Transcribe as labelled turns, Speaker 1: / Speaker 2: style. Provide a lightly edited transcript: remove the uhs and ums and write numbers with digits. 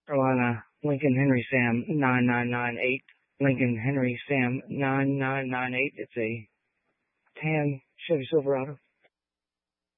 Speaker 1: Carolina, Lincoln Henry Sam 9998. Lincoln Henry Sam 9998. It's a tan Chevy Silverado.